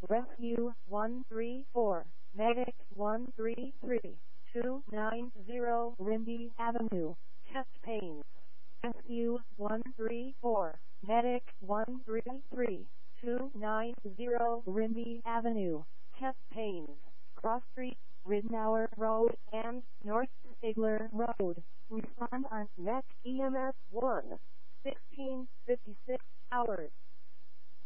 Rescue 134, Medic 133, 290 Rindy Avenue, chest pains. Rescue 134, Medic 133, 290 Rindy Avenue, chest pains. Cross Street, Ridnour Road, and North Stigler Road. Respond on Met EMS 1.